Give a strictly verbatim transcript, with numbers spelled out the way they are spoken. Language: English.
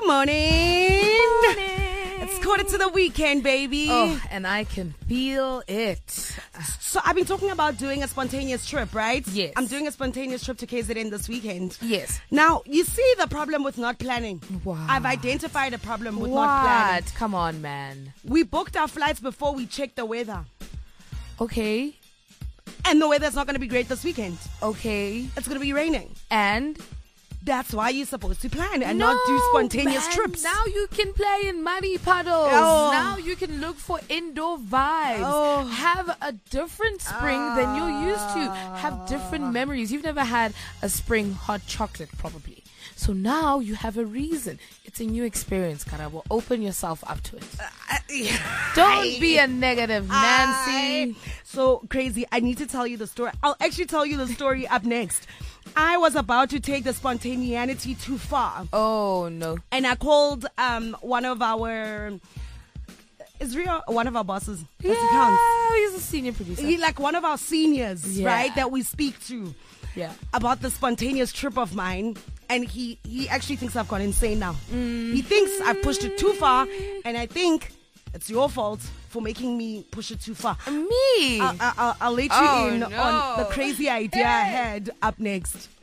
morning. Good morning. It's quarter to the weekend, baby. Oh, and I can feel it. So I've been talking about doing a spontaneous trip, right? Yes. I'm doing a spontaneous trip to K Z N this weekend. Yes. Now, you see the problem with not planning. Wow. I've identified a problem with What? not planning. Come on, man. We booked our flights before we checked the weather. Okay. And the weather's not going to be great this weekend. Okay. It's going to be raining. And That's why you're supposed to plan and no, not do spontaneous man. trips. Now you can play in muddy puddles. Oh. Now you can look for indoor vibes. Oh. Have a different spring than you're used to. Have different memories. You've never had a spring hot chocolate, probably. So now you have a reason. It's a new experience, Karabo. Open yourself up to it. Don't be a negative Nancy. I- so crazy. I need to tell you the story. I'll actually tell you the story up next. I was about to take the spontaneity too far. Oh, no. And I called um one of our is Rio one of our bosses. Does he count? Yeah, he's a senior producer. He like one of our seniors, Yeah. right? That we speak to Yeah. about the spontaneous trip of mine. And he, he actually thinks I've gone insane now. He thinks I've pushed it too far. And I think it's your fault for making me push it too far. Me? I, I, I'll, I'll let you Oh, in no. on the crazy idea I had up next.